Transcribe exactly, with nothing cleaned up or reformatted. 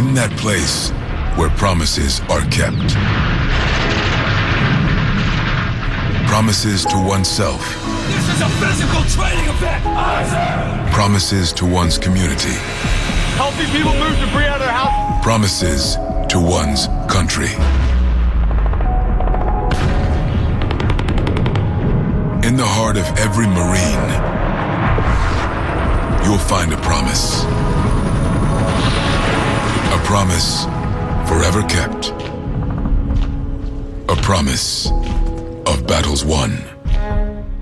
In that place where promises are kept. Promises to oneself. This is a physical training event! Isaac! Promises to one's community. Helping people move debris out of their house. Promises to one's country. In the heart of every Marine, you'll find a promise. A promise forever kept. A promise of battles won.